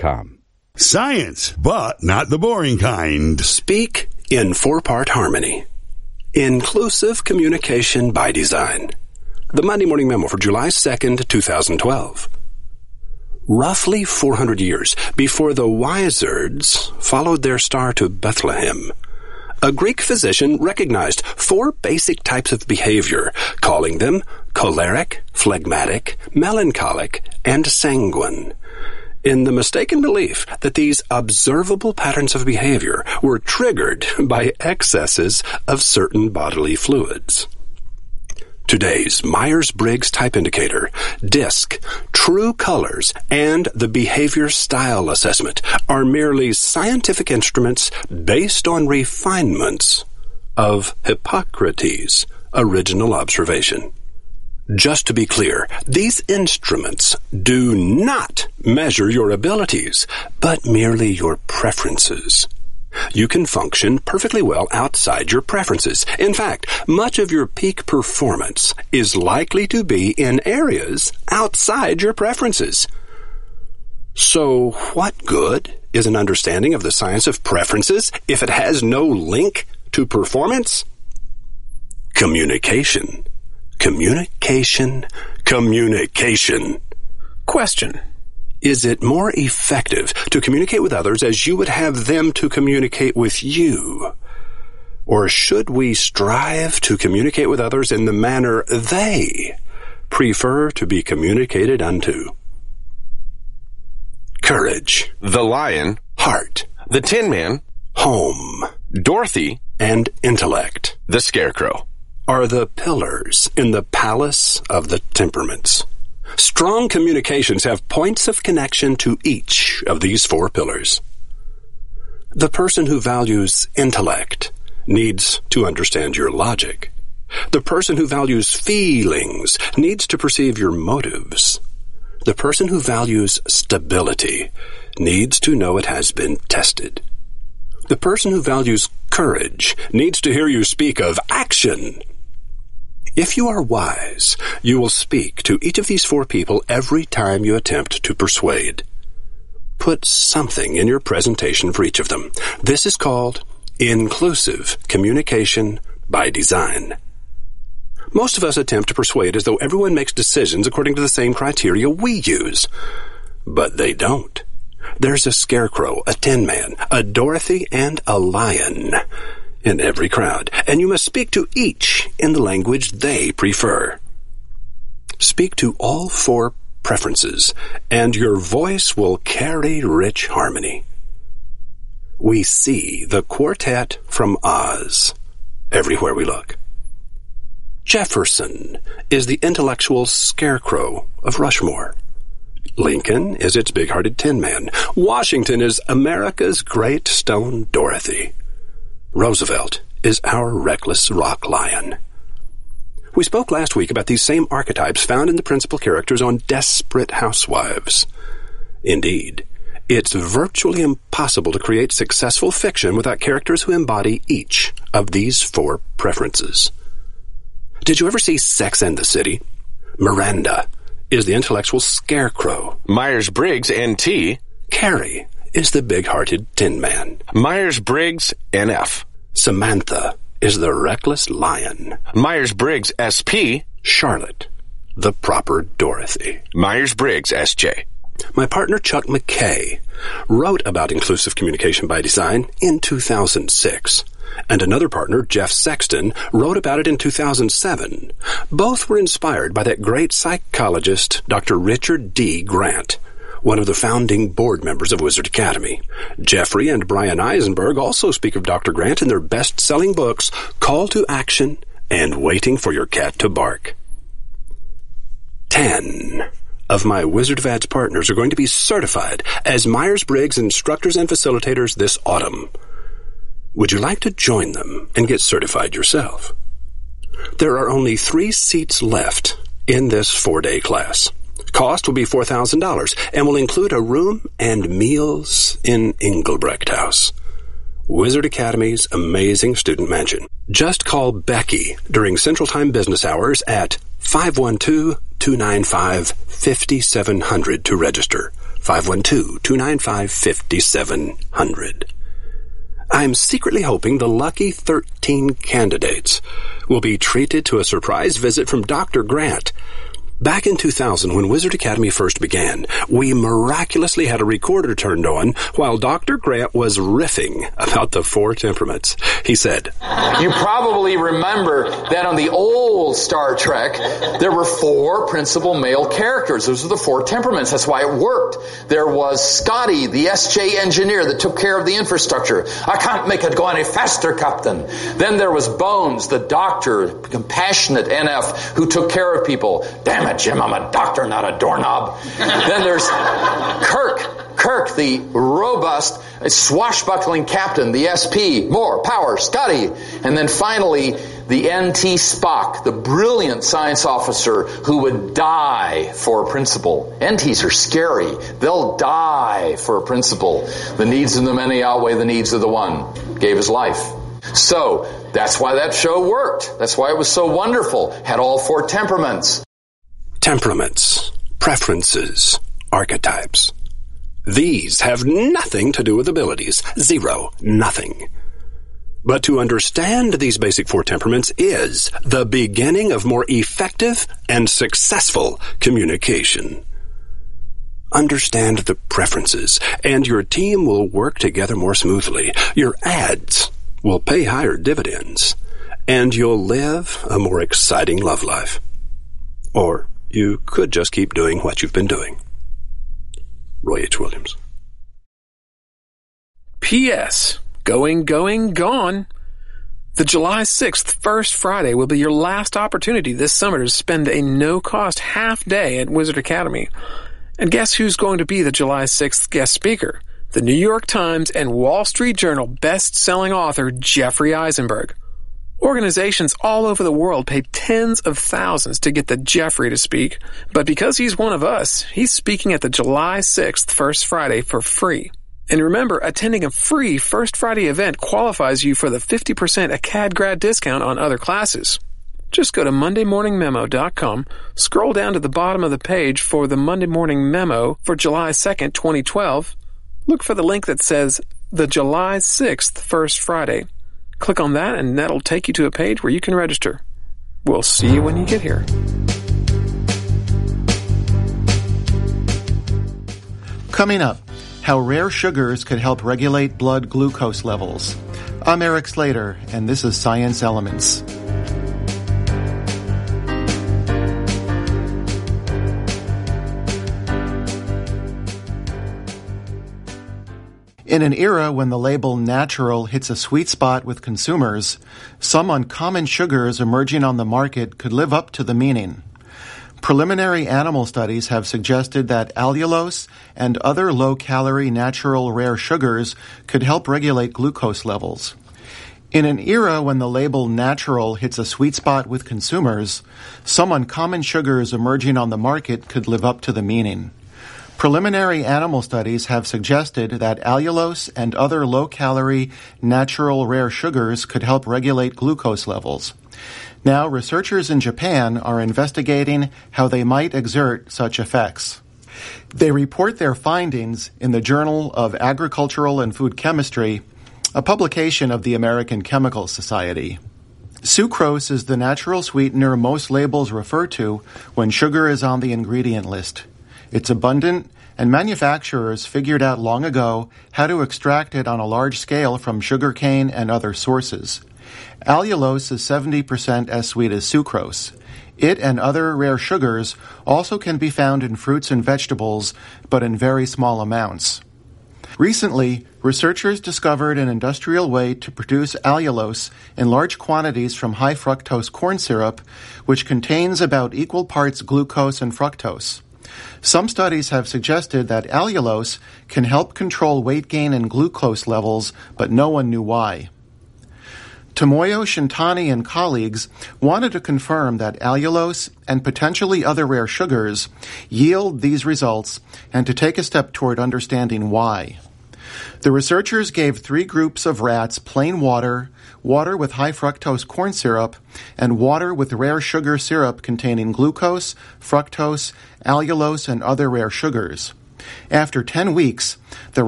SpeakInFourPart.com. Science, but not the boring kind. Speak in four-part harmony. Inclusive communication by design. The Monday Morning Memo for July 2nd, 2012. Roughly 400 years before the Wizards followed their star to Bethlehem, a Greek physician recognized 4 basic types of behavior, calling them choleric, phlegmatic, melancholic, and sanguine, in the mistaken belief that these observable patterns of behavior were triggered by excesses of certain bodily fluids. Today's Myers-Briggs Type Indicator, DISC, True Colors, and the Behavior Style Assessment are merely scientific instruments based on refinements of Hippocrates' original observation. Just to be clear, these instruments do not measure your abilities, but merely your preferences. You can function perfectly well outside your preferences. In fact, much of your peak performance is likely to be in areas outside your preferences. So, what good is an understanding of the science of preferences if it has no link to performance? Communication. Communication. Question. Is it more effective to communicate with others as you would have them to communicate with you? Or should we strive to communicate with others in the manner they prefer to be communicated unto? Courage. The Lion. Heart. The Tin Man. Home. Dorothy. And intellect. The Scarecrow. Are the pillars in the palace of the temperaments. Strong communications have points of connection to each of these 4 pillars. The person who values intellect needs to understand your logic. The person who values feelings needs to perceive your motives. The person who values stability needs to know it has been tested. The person who values courage needs to hear you speak of action. If you are wise, you will speak to each of these 4 people every time you attempt to persuade. Put something in your presentation for each of them. This is called inclusive communication by design. Most of us attempt to persuade as though everyone makes decisions according to the same criteria we use. But they don't. There's a Scarecrow, a Tin Man, a Dorothy, and a Lion in every crowd, and you must speak to each in the language they prefer. Speak to all 4 preferences, and your voice will carry rich harmony. We see the quartet from Oz everywhere we look. Jefferson is the intellectual Scarecrow of Rushmore. Lincoln is its big-hearted Tin Man. Washington is America's great stone Dorothy. Roosevelt is our reckless rock lion. We spoke last week about these same archetypes found in the principal characters on Desperate Housewives. Indeed, it's virtually impossible to create successful fiction without characters who embody each of these 4 preferences. Did you ever see Sex and the City? Miranda is the intellectual Scarecrow. Myers-Briggs NT. Carrie is the big-hearted Tin Man. Myers-Briggs NF. Samantha is the reckless Lion. Myers-Briggs SP. Charlotte, the proper Dorothy. Myers-Briggs SJ. My partner Chuck McKay wrote about inclusive communication by design in 2006, and another partner, Jeff Sexton, wrote about it in 2007. Both were inspired by that great psychologist, Dr. Richard D. Grant, one of the founding board members of Wizard Academy. Jeffrey and Brian Eisenberg also speak of Dr. Grant in their best-selling books, Call to Action and Waiting for Your Cat to Bark. 10 of my Wizard of Ads partners are going to be certified as Myers-Briggs instructors and facilitators this autumn. Would you like to join them and get certified yourself? There are only 3 seats left in this 4-day class. Cost will be $4,000 and will include a room and meals in Engelbrecht House, Wizard Academy's amazing student mansion. Just call Becky during Central Time business hours at 512-295-5700 to register. 512-295-5700. I'm secretly hoping the lucky 13 candidates will be treated to a surprise visit from Dr. Grant. Back in 2000, when Wizard Academy first began, we miraculously had a recorder turned on while Dr. Grant was riffing about the 4 temperaments. He said, "You probably remember that on the old Star Trek, there were 4 principal male characters. Those were the 4 temperaments. That's why it worked. There was Scotty, the SJ engineer that took care of the infrastructure. I can't make it go any faster, Captain. Then there was Bones, the doctor, compassionate NF, who took care of people. Damn it, Jim, I'm a doctor, not a doorknob. Then there's Kirk, the robust, swashbuckling captain, the SP, more power, Scotty. And then finally, the NT Spock, the brilliant science officer who would die for a principle. NTs are scary. They'll die for a principle. The needs of the many outweigh the needs of the one. Gave his life. So, that's why that show worked. That's why it was so wonderful. Had all 4 temperaments. temperaments, preferences, archetypes. These have nothing to do with abilities. Zero. Nothing. But to understand these basic 4 temperaments is the beginning of more effective and successful communication. Understand the preferences, and your team will work together more smoothly. Your ads will pay higher dividends, and you'll live a more exciting love life. Or you could just keep doing what you've been doing. Roy H. Williams. P.S. Going, gone. The July 6th, First Friday, will be your last opportunity this summer to spend a no-cost half day at Wizard Academy. And guess who's going to be the July 6th guest speaker? The New York Times and Wall Street Journal best-selling author Jeffrey Eisenberg. Organizations all over the world pay tens of thousands to get the Jeffrey to speak, but because he's one of us, he's speaking at the July 6th, First Friday, for free. And remember, attending a free First Friday event qualifies you for the 50% ACAD grad discount on other classes. Just go to MondayMorningMemo.com, scroll down to the bottom of the page for the Monday Morning Memo for July 2nd, 2012. Look for the link that says the July 6th First Friday. Click on that and that'll take you to a page where you can register. We'll see you when you get here. Coming up, how rare sugars could help regulate blood glucose levels. I'm Eric Slater, and this is Science Elements. In an era when the label natural hits a sweet spot with consumers, some uncommon sugars emerging on the market could live up to the meaning. Preliminary animal studies have suggested that allulose and other low-calorie natural rare sugars could help regulate glucose levels. In an era when the label natural hits a sweet spot with consumers, some uncommon sugars emerging on the market could live up to the meaning. Preliminary animal studies have suggested that allulose and other low-calorie natural rare sugars could help regulate glucose levels. Now, researchers in Japan are investigating how they might exert such effects. They report their findings in the Journal of Agricultural and Food Chemistry, a publication of the American Chemical Society. Sucrose is the natural sweetener most labels refer to when sugar is on the ingredient list. It's abundant, and manufacturers figured out long ago how to extract it on a large scale from sugarcane and other sources. Allulose is 70% as sweet as sucrose. It and other rare sugars also can be found in fruits and vegetables, but in very small amounts. Recently, researchers discovered an industrial way to produce allulose in large quantities from high fructose corn syrup, which contains about equal parts glucose and fructose. Some studies have suggested that allulose can help control weight gain and glucose levels, but no one knew why. Tomoyo Shintani and colleagues wanted to confirm that allulose and potentially other rare sugars yield these results and to take a step toward understanding why. The researchers gave 3 groups of rats plain water, water with high fructose corn syrup, and water with rare sugar syrup containing glucose, fructose, allulose, and other rare sugars. After 10 weeks, the